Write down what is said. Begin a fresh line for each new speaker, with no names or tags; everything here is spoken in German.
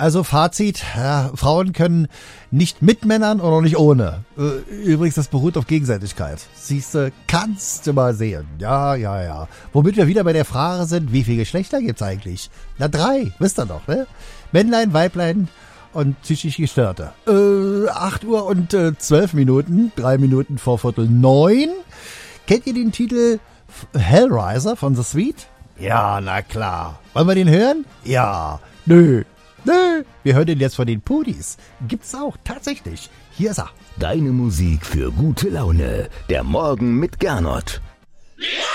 Also Fazit, ja, Frauen können nicht mit Männern und auch nicht ohne. Übrigens, das beruht auf Gegenseitigkeit. Siehste, kannst du mal sehen. Ja. Womit wir wieder bei der Frage sind, wie viele Geschlechter gibt's eigentlich? Na 3, wisst ihr doch, ne? Männlein, Weiblein und psychisch Gestörte. 8 Uhr und 12 Minuten, 3 Minuten vor 8:45. Kennt ihr den Titel Hellraiser von The Sweet? Ja, na klar. Wollen wir den hören? Ja. Nö. Wir hören den jetzt von den Pudis. Gibt's auch, tatsächlich. Hier ist er.
Deine Musik für gute Laune. Der Morgen mit Gernot.